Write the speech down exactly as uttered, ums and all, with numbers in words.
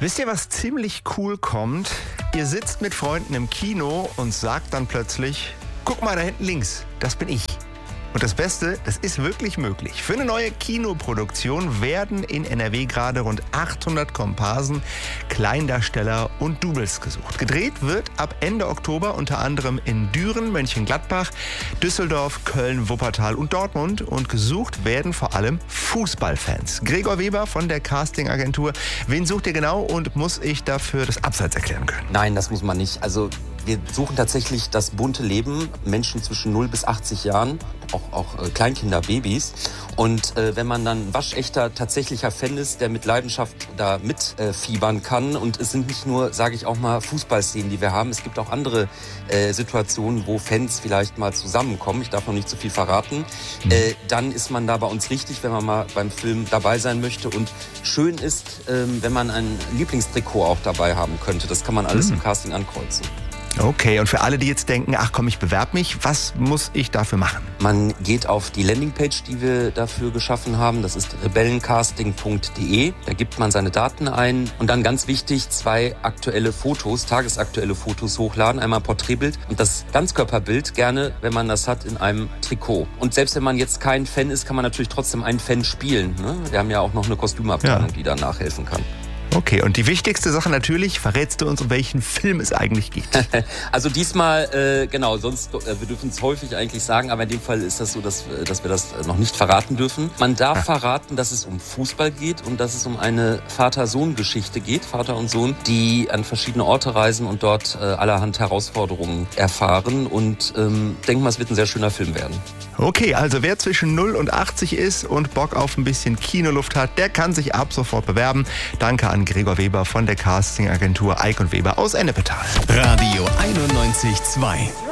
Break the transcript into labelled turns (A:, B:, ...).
A: Wisst ihr, was ziemlich cool kommt? Ihr sitzt mit Freunden im Kino und sagt dann plötzlich, guck mal da hinten links, das bin ich. Und das Beste, das ist wirklich möglich. Für eine neue Kinoproduktion werden in N R W gerade rund achthundert Komparsen, Kleindarsteller und Doubles gesucht. Gedreht wird ab Ende Oktober unter anderem in Düren, Mönchengladbach, Düsseldorf, Köln, Wuppertal und Dortmund. Und gesucht werden vor allem Fußballfans. Gregor Weber von der Castingagentur. Wen sucht ihr genau und muss ich dafür das Abseits erklären können?
B: Nein, das muss man nicht. Also wir suchen tatsächlich das bunte Leben, Menschen zwischen null bis achtzig Jahren, auch, auch äh, Kleinkinder, Babys. Und äh, wenn man dann waschechter, tatsächlicher Fan ist, der mit Leidenschaft da mitfiebern äh, kann. Und es sind nicht nur, sage ich auch mal, Fußballszenen, die wir haben. Es gibt auch andere äh, Situationen, wo Fans vielleicht mal zusammenkommen. Ich darf noch nicht zu viel verraten. Mhm. Äh, dann ist man da bei uns richtig, wenn man mal beim Film dabei sein möchte. Und schön ist, äh, wenn man ein Lieblingstrikot auch dabei haben könnte. Das kann man alles mhm. im Casting ankreuzen.
A: Okay, und für alle, die jetzt denken, ach komm, ich bewerbe mich, was muss ich dafür machen?
B: Man geht auf die Landingpage, die wir dafür geschaffen haben. Das ist rebellencasting punkt de. Da gibt man seine Daten ein und dann ganz wichtig, zwei aktuelle Fotos, tagesaktuelle Fotos hochladen. Einmal ein Porträtbild und das Ganzkörperbild gerne, wenn man das hat, in einem Trikot. Und selbst wenn man jetzt kein Fan ist, kann man natürlich trotzdem einen Fan spielen. Ne? Wir haben ja auch noch eine Kostümabteilung, ja, die da nachhelfen kann.
A: Okay, und die wichtigste Sache natürlich, verrätst du uns, um welchen Film es eigentlich geht?
B: Also diesmal, äh, genau, sonst, äh, wir dürfen es häufig eigentlich sagen, aber in dem Fall ist das so, dass, dass wir das noch nicht verraten dürfen. Man darf ja. verraten, dass es um Fußball geht und dass es um eine Vater-Sohn-Geschichte geht, Vater und Sohn, die an verschiedene Orte reisen und dort äh, allerhand Herausforderungen erfahren. Und ähm, denke mal, es wird ein sehr schöner Film werden.
A: Okay, also wer zwischen null und achtzig ist und Bock auf ein bisschen Kinoluft hat, der kann sich ab sofort bewerben. Danke an Gregor Weber von der Castingagentur Eick und Weber aus Ennepetal.
C: Radio einundneunzig Komma zwei